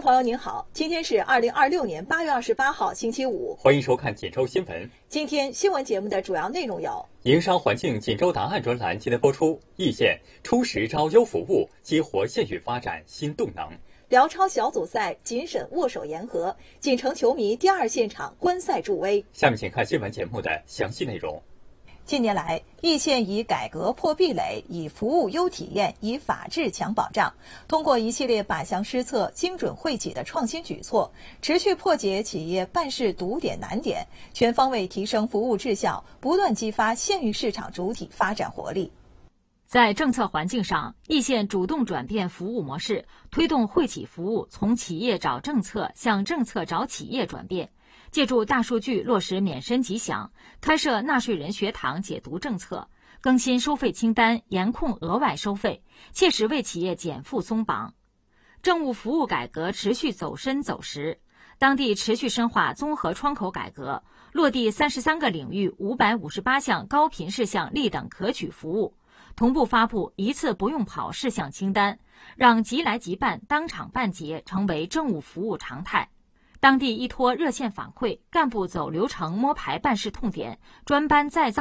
朋友您好，今天是2026年8月28号星期五， 欢迎收看锦州新闻。 今天新闻节目的主要内容有： 营商环境锦州答案专栏今天播出，易县初实招优服务，激活县域发展新动能。 辽超小组赛谨慎握手言和，锦城球迷第二现场观赛助威。 下面请看新闻节目的详细内容。 近年来，易县以改革破壁垒，以服务优体验，以法治强保障，通过一系列靶向施策、精准惠企的创新举措，持续破解企业办事堵点难点，全方位提升服务质效，不断激发县域市场主体发展活力。 在政策环境上，易县主动转变服务模式，推动惠企服务从企业找政策向政策找企业转变。借助大数据落实免申即享，开设纳税人学堂解读政策，更新收费清单，严控额外收费，切实为企业减负松绑。政务服务改革持续走深走实，当地持续深化综合窗口改革，落地33个领域558项高频事项立等可取服务，同步发布一次不用跑事项清单，让即来即办、当场办结成为政务服务常态。当地依托热线反馈，干部走流程摸排办事痛点，专班再造